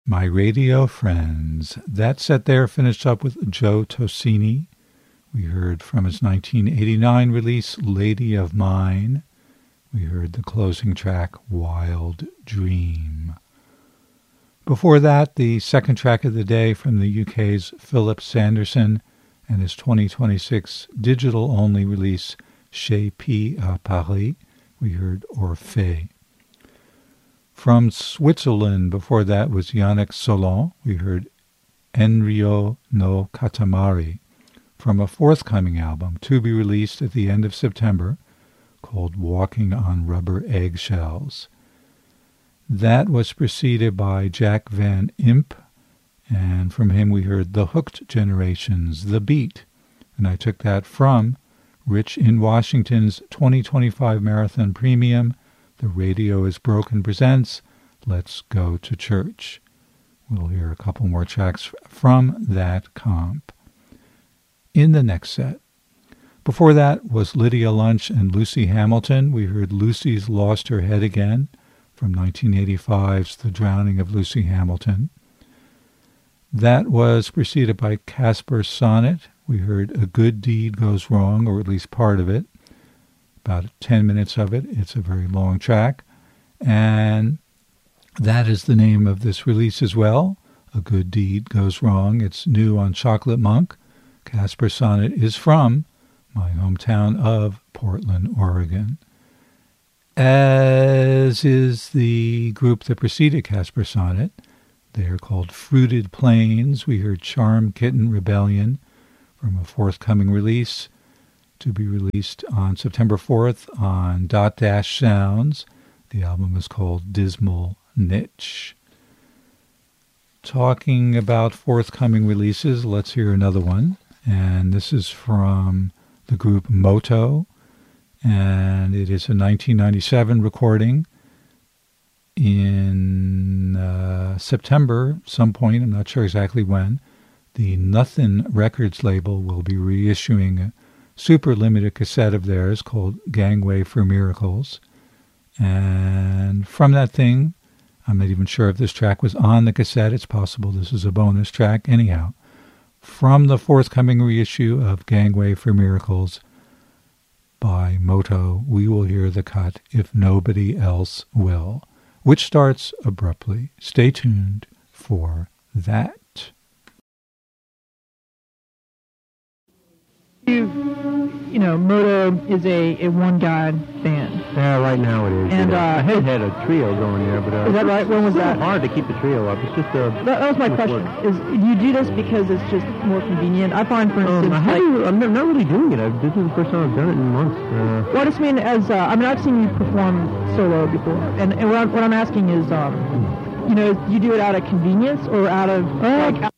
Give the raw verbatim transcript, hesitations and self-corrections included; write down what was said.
My Radio Friends. That set there finished up with Joe Tosini. We heard from his nineteen eighty-nine release, Lady of Mine. We heard the closing track, Wild Dream. Before that, the second track of the day from the U K's Philip Sanderson and his twenty twenty-six digital-only release, Chez P à Paris. We heard Orphée. From Switzerland, before that was Yannick Solon. We heard Enryo no Katamari, from a forthcoming album to be released at the end of September called Walking on Rubber Eggshells. That was preceded by Jack Van Impe, and from him we heard The Hooked Generations, The Beat, and I took that from Rich in Washington's twenty twenty-five Marathon Premium, The Radio is Broken presents Let's Go to Church. We'll hear a couple more tracks from that comp in the next set. Before that was Lydia Lunch and Lucy Hamilton. We heard Lucy's Lost Her Head Again from nineteen eighty-five's The Drowning of Lucy Hamilton. That was preceded by Casper Sonnet. We heard A Good Deed Goes Wrong, or at least part of it. About ten minutes of it. It's a very long track. And that is the name of this release as well. A Good Deed Goes Wrong. It's new on Chocolate Monk. Casper Sonnet is from my hometown of Portland, Oregon. As is the group that preceded Casper Sonnet. They are called Fruited Plains. We heard Charm Kitten Rebellion from a forthcoming release to be released on September fourth on Dot Dash Sounds. The album is called Dismal Niche. Talking about forthcoming releases, let's hear another one. And this is from the group Moto, and it is a nineteen ninety-seven recording. In uh, September, some point, I'm not sure exactly when, the Nothin' Records label will be reissuing a super limited cassette of theirs called Gangway for Miracles. And from that thing, I'm not even sure if this track was on the cassette. It's possible this is a bonus track. Anyhow, from the forthcoming reissue of Gangway for Miracles by Moto, we will hear the cut If Nobody Else Will, which starts abruptly. Stay tuned for that. You, you know, Moto is a, a one-guy band. Yeah, right now it is. And uh, I had had a trio going there, but uh, is that right? When was it's that? Hard to keep the trio up. It's just a. That, that was my question. Work. Is do you do this because it's just more convenient? I find, for instance, um, I like, I'm not really doing it. I've, this is the first time I've done it in months. Uh, well, I just mean as uh, I mean, I've seen you perform solo before, and, and what, I'm, what I'm asking is, um, you know, do you do it out of convenience or out of uh, like?